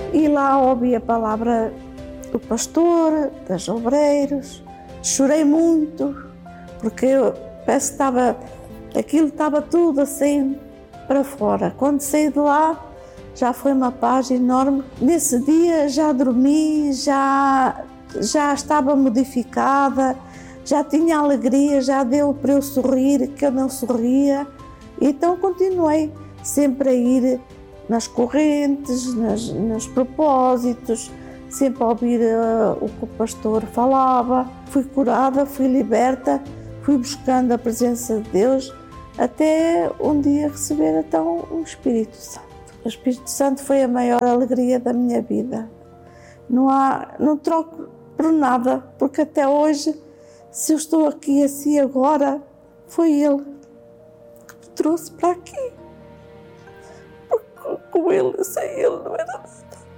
E lá ouvi a palavra do pastor, das obreiros. Chorei muito, porque eu parece que aquilo estava tudo assim para fora. Quando saí de lá, já foi uma paz enorme. Nesse dia já dormi, já estava modificada, já tinha alegria, já deu para eu sorrir, que eu não sorria. Então continuei sempre a ir nas correntes, nos propósitos, sempre a ouvir o que o pastor falava. Fui curada, fui liberta, fui buscando a presença de Deus, até um dia receber então o Espírito Santo. O Espírito Santo foi a maior alegria da minha vida. Não troco por nada, porque até hoje, se eu estou aqui assim agora, foi Ele que me trouxe para aqui. Porque com Ele, sem Ele não era nada.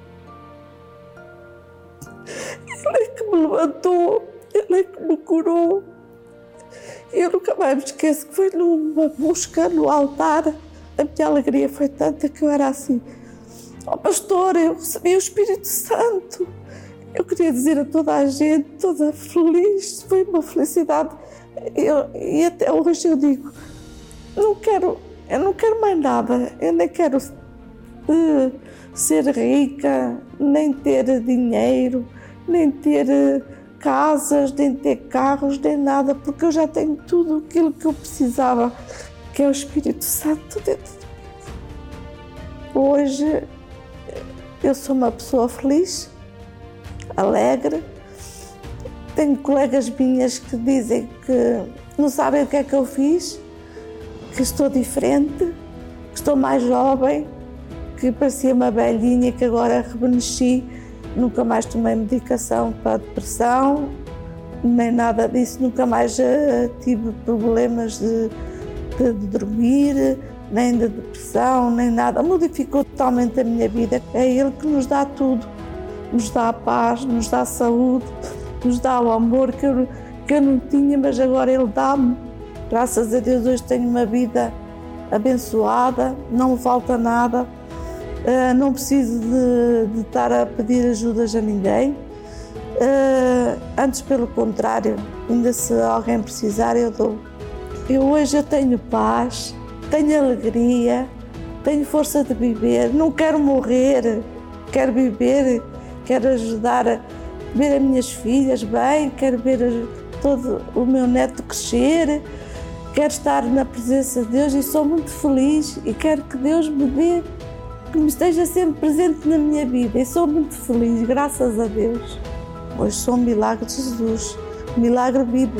Ele é que me levantou, Ele é que me curou. Eu nunca mais me esqueço que foi numa busca no altar. A minha alegria foi tanta que eu era assim: ó pastor, eu recebi o Espírito Santo. Eu queria dizer a toda a gente, toda feliz, foi uma felicidade. E até hoje eu digo, eu não quero mais nada, eu nem quero ser rica, nem ter dinheiro, nem ter casas, nem ter carros, nem nada, porque eu já tenho tudo aquilo que eu precisava, que é o Espírito Santo dentro de mim. Hoje eu sou uma pessoa feliz, alegre. Tenho colegas minhas que dizem que não sabem o que é que eu fiz, que estou diferente, que estou mais jovem, que parecia uma velhinha, que agora rejuvenesci. Nunca mais tomei medicação para a depressão, nem nada disso. Nunca mais tive problemas de dormir, nem de depressão, nem nada. Modificou totalmente a minha vida. É Ele que nos dá tudo. Nos dá a paz, nos dá a saúde, nos dá o amor que eu não tinha, mas agora Ele dá-me. Graças a Deus hoje tenho uma vida abençoada, não me falta nada. Não preciso de estar a pedir ajudas a ninguém. Antes, pelo contrário, ainda se alguém precisar, eu dou. Hoje tenho paz, tenho alegria, tenho força de viver, não quero morrer, quero viver, quero ajudar a ver as minhas filhas bem, quero ver todo o meu neto crescer, quero estar na presença de Deus e sou muito feliz e quero que Deus me dê, que me esteja sempre presente na minha vida e sou muito feliz, graças a Deus. Hoje sou um milagre de Jesus, um milagre vivo.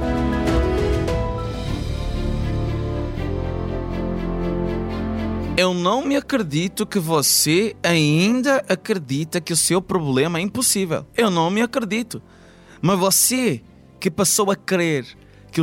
Eu não me acredito que você ainda acredita que o seu problema é impossível. Eu não me acredito. Mas você que passou a crer que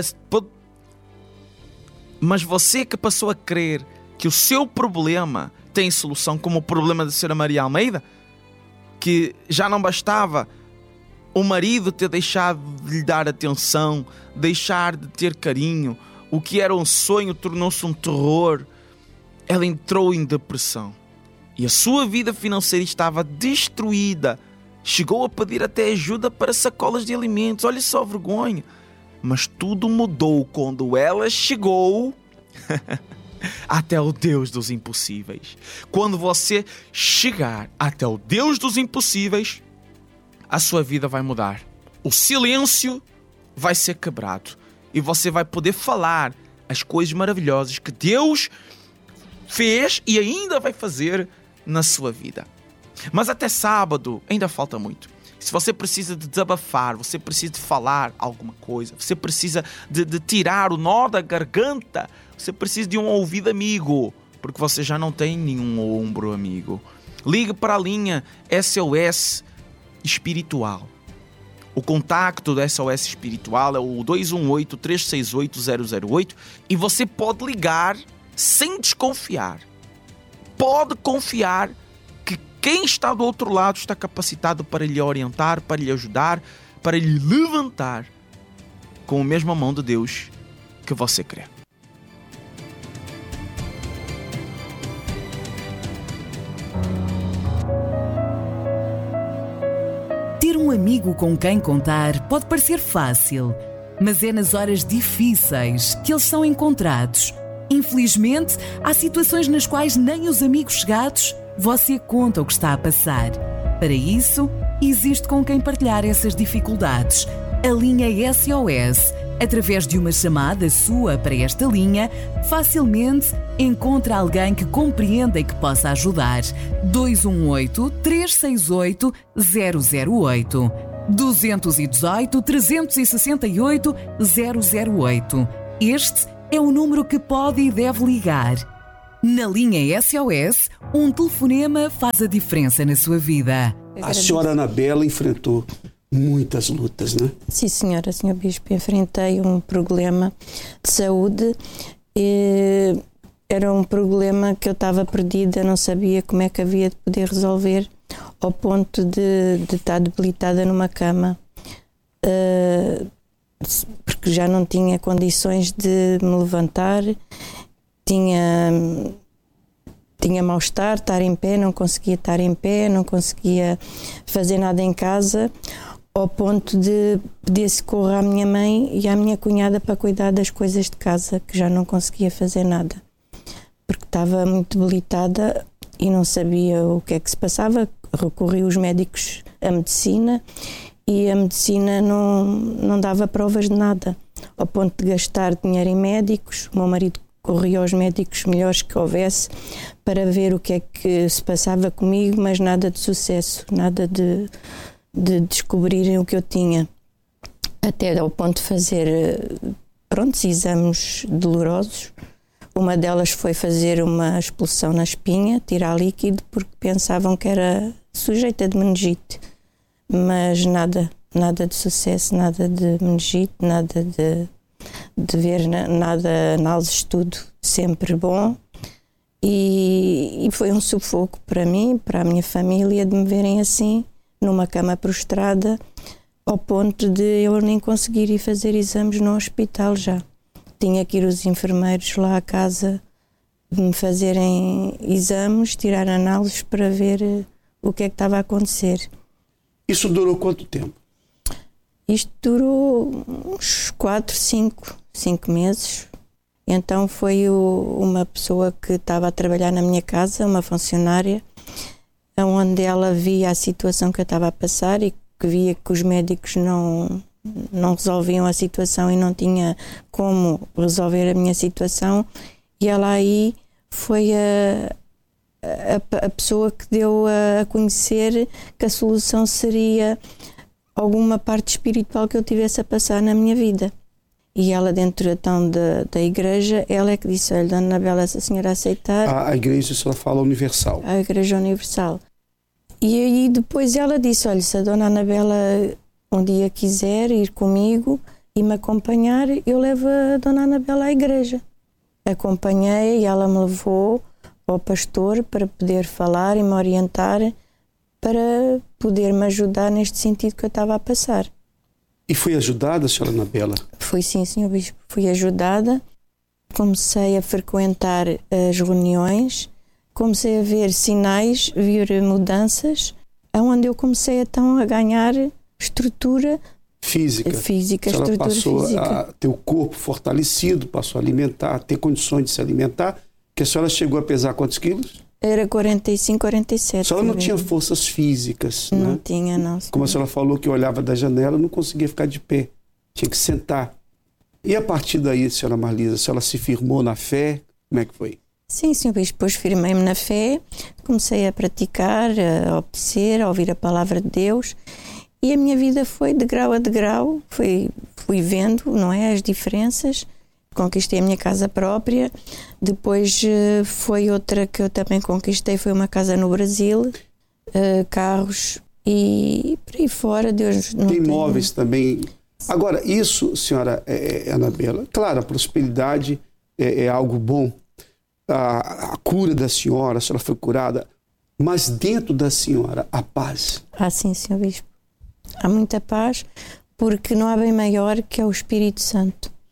que o seu problema tem solução, como o problema da Sra. Maria Almeida, que já não bastava o marido ter deixado de lhe dar atenção, deixar de ter carinho, o que era um sonho tornou-se um terror. Ela entrou em depressão e a sua vida financeira estava destruída. Chegou a pedir até ajuda para sacolas de alimentos. Olha só a vergonha. Mas tudo mudou quando ela chegou até o Deus dos impossíveis. Quando você chegar até o Deus dos impossíveis, a sua vida vai mudar. O silêncio vai ser quebrado e você vai poder falar as coisas maravilhosas que Deus fez e ainda vai fazer na sua vida. Mas até sábado ainda falta muito. Se você precisa de desabafar, você precisa de falar alguma coisa, você precisa de tirar o nó da garganta, você precisa de um ouvido amigo, porque você já não tem nenhum ombro amigo. Ligue para a linha SOS Espiritual. O contacto da SOS Espiritual é o 218-368-008 e você pode ligar sem desconfiar. Pode confiar que quem está do outro lado está capacitado para lhe orientar, para lhe ajudar, para lhe levantar com a mesma mão de Deus que você crê. amigo com quem contar pode parecer fácil, mas é nas horas difíceis que eles são encontrados. Infelizmente, há situações nas quais nem os amigos chegados você conta o que está a passar. Para isso, existe com quem partilhar essas dificuldades. A linha SOS, através de uma chamada sua para esta linha, facilmente encontra alguém que compreenda e que possa ajudar. 218-368-008. 218-368-008. Este é o número que pode e deve ligar. Na linha SOS, um telefonema faz a diferença na sua vida. A senhora Anabela enfrentou muitas lutas, né? Sim, senhora, senhor Bispo, enfrentei um problema de saúde. Era um problema que eu estava perdida, não sabia como é que havia de poder resolver, ao ponto de estar debilitada numa cama, porque já não tinha condições de me levantar, tinha mal-estar, estar em pé, não conseguia estar em pé, não conseguia fazer nada em casa, ao ponto de pedir socorro à minha mãe e à minha cunhada para cuidar das coisas de casa, que já não conseguia fazer nada, porque estava muito debilitada e não sabia o que é que se passava. Recorri aos médicos, à medicina, e a medicina não dava provas de nada, ao ponto de gastar dinheiro em médicos. O meu marido corria aos médicos melhores que houvesse para ver o que é que se passava comigo, mas nada de sucesso, nada de descobrirem o que eu tinha, até ao ponto de fazer exames dolorosos. Uma delas foi fazer uma expulsão na espinha, tirar líquido, porque pensavam que era sujeita de meningite, mas nada de sucesso, nada de meningite, nada de ver nada, análises, tudo sempre bom. E foi um sufoco para mim, para a minha família, de me verem assim, numa cama prostrada, ao ponto de eu nem conseguir ir fazer exames no hospital já. Tinha que ir os enfermeiros lá à casa me fazerem exames, tirar análises para ver o que é que estava a acontecer. Isso durou quanto tempo? Isto durou uns 4, 5 meses. Então foi uma pessoa que estava a trabalhar na minha casa, uma funcionária, onde ela via a situação que eu estava a passar e que via que os médicos não resolviam a situação e não tinha como resolver a minha situação, e ela aí foi a pessoa que deu a conhecer que a solução seria alguma parte espiritual que eu tivesse a passar na minha vida. E ela, dentro então da igreja, ela é que disse: olha, Dona Anabela, se a senhora aceitar... A igreja, a senhora fala universal. A igreja universal. E aí depois ela disse: olha, se a Dona Anabela um dia quiser ir comigo e me acompanhar, eu levo a Dona Anabela à igreja. Acompanhei e ela me levou ao pastor para poder falar e me orientar, para poder me ajudar neste sentido que eu estava a passar. E foi ajudada, senhora Anabela? Fui sim, senhor Bispo. Fui ajudada. Comecei a frequentar as reuniões, comecei a ver sinais, ver mudanças, onde eu comecei então a ganhar estrutura física, a senhora passou a ter o corpo fortalecido, passou a alimentar, a ter condições de se alimentar, que a senhora chegou a pesar quantos quilos? Era 45, 47. A senhora não tinha forças físicas, não, né? Tinha, não. Como a senhora falou que olhava da janela, não conseguia ficar de pé, tinha que sentar. E a partir daí, senhora Marlisa, a senhora se firmou na fé? Como é que foi? Sim, senhor Bispo, depois firmei-me na fé, comecei a praticar, a obedecer, a ouvir a palavra de Deus, e a minha vida foi de grau a degrau, fui vendo, não é, as diferenças. Conquistei a minha casa própria, depois foi outra que eu também conquistei, foi uma casa no Brasil, carros e por aí fora. Deus não tem imóveis também. Agora, isso, senhora Anabela, claro, a prosperidade é algo bom, a cura da senhora, a senhora foi curada, mas dentro da senhora, a paz. Sim, senhor Bispo, há muita paz, porque não há bem maior que é o Espírito Santo.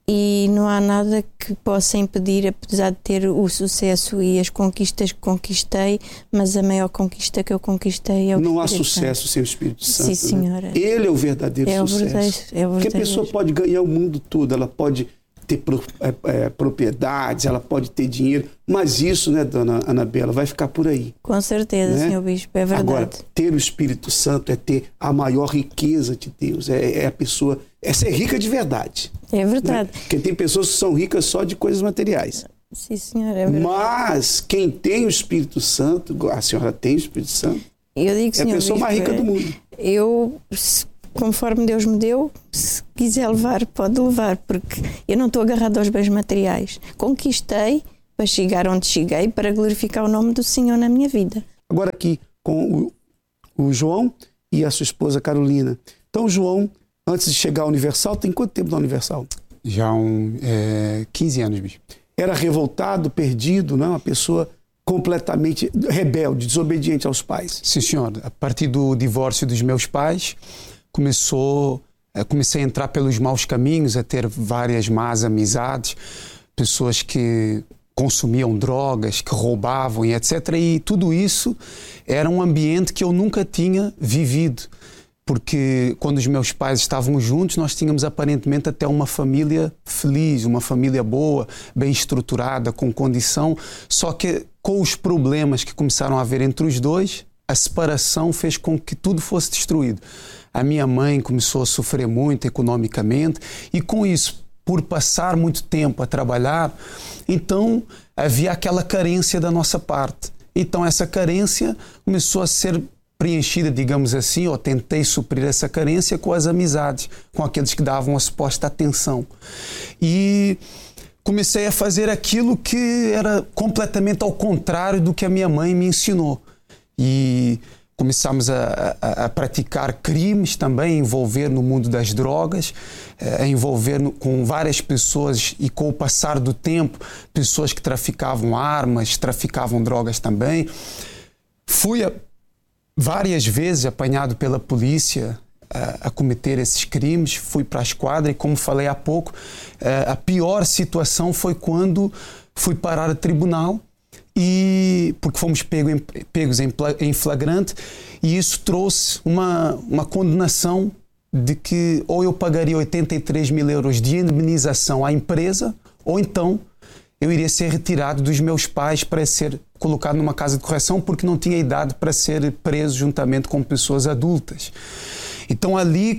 e não há nada que possa impedir, apesar de ter o sucesso e as conquistas que conquistei, mas a maior conquista que eu conquistei é o Não há Espírito sucesso Santo. sem o Espírito Santo. Sim, senhora. Né? Ele é o verdadeiro sucesso. Porque a pessoa pode ganhar o mundo todo, ela pode ter propriedades, ela pode ter dinheiro, mas isso, né, dona Anabela, vai ficar por aí. Com certeza, né? senhor Bispo, é verdade. Agora, ter o Espírito Santo é ter a maior riqueza de Deus, é a pessoa, é ser rica de verdade. É verdade. Né? Porque tem pessoas que são ricas só de coisas materiais. Sim, senhora, é verdade. Mas quem tem o Espírito Santo, a senhora tem o Espírito Santo, eu digo, é a pessoa mais rica do mundo. Conforme Deus me deu, se quiser levar, pode levar, porque eu não estou agarrado aos bens materiais. Conquistei para chegar onde cheguei, para glorificar o nome do Senhor na minha vida. Agora aqui com o João e a sua esposa Carolina. Então, João, antes de chegar ao Universal, tem quanto tempo na Universal? Já 15 anos, bicho. Era revoltado, perdido, não? Uma pessoa completamente rebelde, desobediente aos pais. Sim, senhor. A partir do divórcio dos meus pais, comecei a entrar pelos maus caminhos, a ter várias más amizades, pessoas que consumiam drogas, que roubavam e etc. E tudo isso era um ambiente que eu nunca tinha vivido, porque quando os meus pais estavam juntos, nós tínhamos aparentemente até uma família feliz, uma família boa, bem estruturada, com condição, só que com os problemas que começaram a haver entre os dois, a separação fez com que tudo fosse destruído. A minha mãe começou a sofrer muito economicamente e com isso, por passar muito tempo a trabalhar, então havia aquela carência da nossa parte. Então essa carência começou a ser preenchida, digamos assim, ou tentei suprir essa carência com as amizades, com aqueles que davam a suposta atenção. E comecei a fazer aquilo que era completamente ao contrário do que a minha mãe me ensinou. E começámos a praticar crimes também, a envolver no mundo das drogas, a envolver com várias pessoas e com o passar do tempo, pessoas que traficavam armas, traficavam drogas também. Fui várias vezes apanhado pela polícia a cometer esses crimes, fui para a esquadra e, como falei há pouco, a pior situação foi quando fui parar a tribunal, porque fomos pegos em flagrante, e isso trouxe uma condenação de que ou eu pagaria 83 mil euros de indemnização à empresa, ou então eu iria ser retirado dos meus pais para ser colocado numa casa de correção, porque não tinha idade para ser preso juntamente com pessoas adultas. Então ali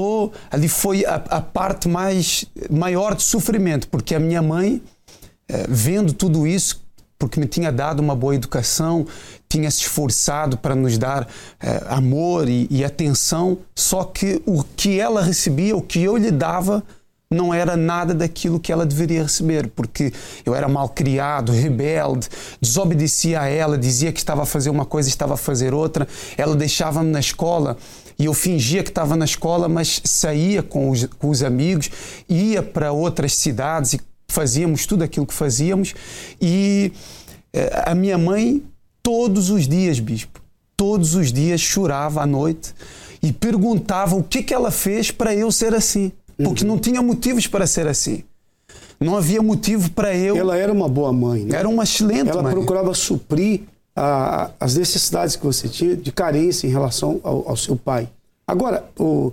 foi a parte maior de sofrimento, porque a minha mãe, vendo tudo isso, porque me tinha dado uma boa educação, tinha se esforçado para nos dar amor e atenção, só que o que ela recebia, o que eu lhe dava, não era nada daquilo que ela deveria receber, porque eu era mal criado, rebelde, desobedecia a ela, dizia que estava a fazer uma coisa e estava a fazer outra. Ela deixava-me na escola e eu fingia que estava na escola, mas saía com os amigos, ia para outras cidades e fazíamos tudo aquilo que fazíamos. E a minha mãe, todos os dias, bispo, todos os dias chorava à noite e perguntava o que ela fez para eu ser assim. Porque não tinha motivos para ser assim. Não havia motivo para eu... Ela era uma boa mãe, né? Era uma excelente mãe. Ela procurava suprir as necessidades que você tinha de carência em relação ao seu pai. Agora, o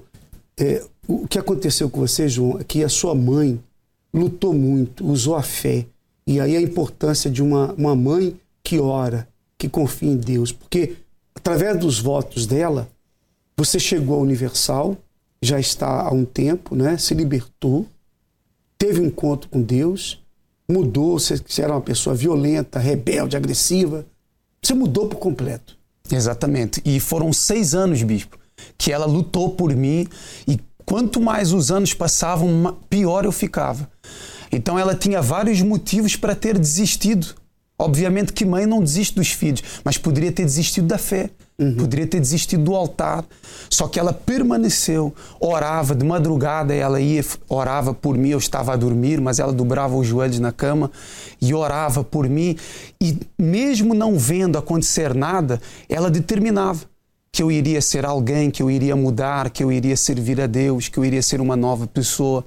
que aconteceu com você, João, é que a sua mãe lutou muito, usou a fé. E aí a importância de uma mãe que ora, que confia em Deus. Porque através dos votos dela, você chegou ao Universal, já está há um tempo, né? Se libertou, teve um encontro com Deus, mudou, você era uma pessoa violenta, rebelde, agressiva, você mudou por completo. Exatamente, e foram 6 anos, bispo, que ela lutou por mim, e quanto mais os anos passavam, pior eu ficava. Então ela tinha vários motivos para ter desistido. Obviamente que mãe não desiste dos filhos, mas poderia ter desistido da fé. Poderia ter desistido do altar, só que ela permaneceu, orava de madrugada, ela orava por mim, eu estava a dormir, mas ela dobrava os joelhos na cama e orava por mim, e mesmo não vendo acontecer nada, ela determinava que eu iria ser alguém, que eu iria mudar, que eu iria servir a Deus, que eu iria ser uma nova pessoa.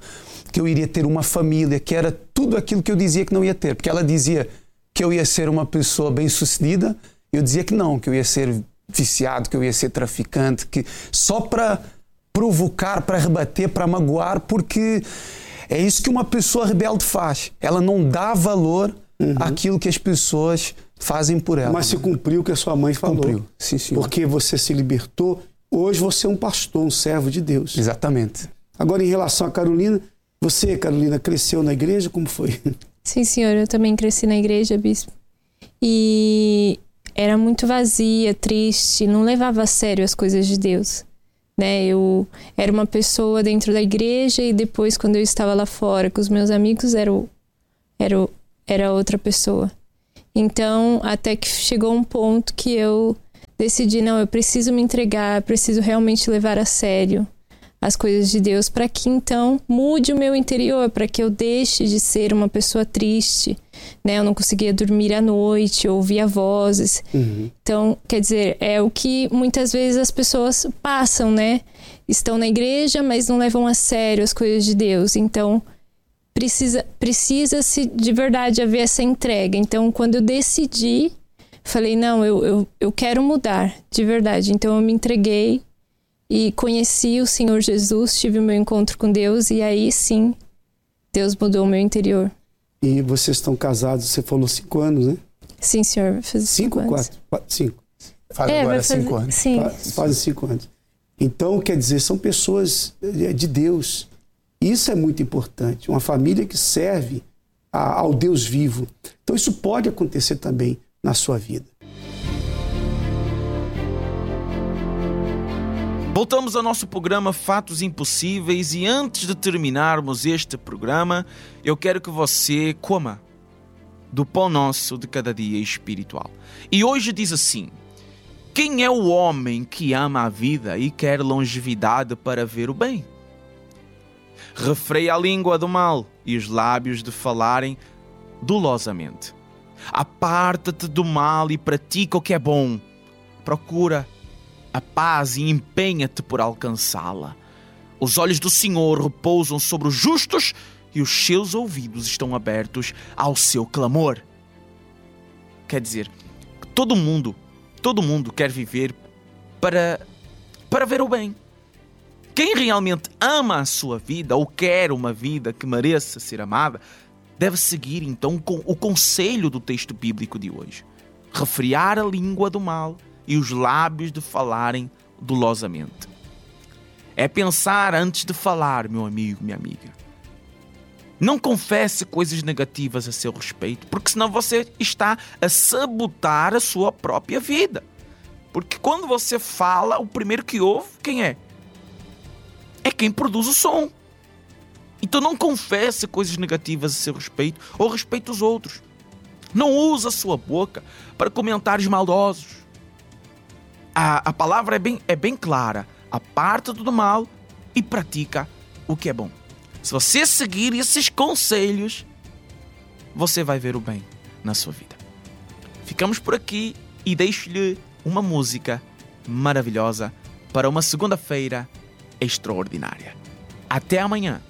que eu iria ter uma família, que era tudo aquilo que eu dizia que não ia ter. Porque ela dizia que eu ia ser uma pessoa bem-sucedida, eu dizia que não, que eu ia ser viciado, que eu ia ser traficante, que só para provocar, para rebater, para magoar, porque é isso que uma pessoa rebelde faz. Ela não dá valor àquilo que as pessoas fazem por ela. Mas se cumpriu o que a sua mãe falou. Cumpriu, sim, senhor. Porque você se libertou. Hoje você é um pastor, um servo de Deus. Exatamente. Agora, em relação a Carolina, você, Carolina, cresceu na igreja? Como foi? Sim, senhor. Eu também cresci na igreja, bispo. E era muito vazia, triste, não levava a sério as coisas de Deus. Né? Eu era uma pessoa dentro da igreja e depois, quando eu estava lá fora com os meus amigos, era outra pessoa. Então, até que chegou um ponto que eu decidi, não, eu preciso me entregar, preciso realmente levar a sério as coisas de Deus, para que então mude o meu interior, para que eu deixe de ser uma pessoa triste, né? Eu não conseguia dormir à noite, ouvia vozes. Então, quer dizer, é o que muitas vezes as pessoas passam, né? Estão na igreja, mas não levam a sério as coisas de Deus. Então, precisa-se de verdade haver essa entrega. Então, quando eu decidi, falei, não, eu quero mudar, de verdade. Então, eu me entreguei e conheci o Senhor Jesus, tive o meu encontro com Deus e aí sim, Deus mudou o meu interior. E vocês estão casados, você falou 5 anos, né? Sim, senhor, vai fazer 5 anos. 5? Faz agora 5 anos. Sim. Fazem 5 anos. Então, quer dizer, são pessoas de Deus. Isso é muito importante. Uma família que serve ao Deus vivo. Então, isso pode acontecer também na sua vida. Voltamos ao nosso programa Fatos Impossíveis e antes de terminarmos este programa, eu quero que você coma do pão nosso de cada dia espiritual. E hoje diz assim: quem é o homem que ama a vida e quer longevidade para ver o bem? Refreia a língua do mal e os lábios de falarem dolosamente. Aparta-te do mal e pratica o que é bom. Procura a paz e empenha-te por alcançá-la. Os olhos do Senhor repousam sobre os justos e os seus ouvidos estão abertos ao seu clamor. Quer dizer, todo mundo quer viver para ver o bem. Quem realmente ama a sua vida ou quer uma vida que mereça ser amada, deve seguir então o conselho do texto bíblico de hoje. Refrear a língua do mal e os lábios de falarem dolosamente. É pensar antes de falar, meu amigo, minha amiga. Não confesse coisas negativas a seu respeito, porque senão você está a sabotar a sua própria vida. Porque quando você fala, o primeiro que ouve, quem é? É quem produz o som. Então não confesse coisas negativas a seu respeito ou respeito aos outros. Não use a sua boca para comentários maldosos. A palavra é bem clara. Aparta-te do mal e pratica o que é bom. Se você seguir esses conselhos, você vai ver o bem na sua vida. Ficamos por aqui e deixo-lhe uma música maravilhosa para uma segunda-feira extraordinária. Até amanhã.